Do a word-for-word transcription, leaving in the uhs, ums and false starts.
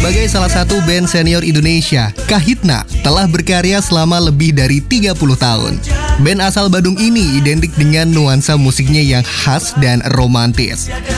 Sebagai salah satu band senior Indonesia, Kahitna telah berkarya selama lebih dari tiga puluh tahun. Band asal Bandung ini identik dengan nuansa musiknya yang khas dan romantis.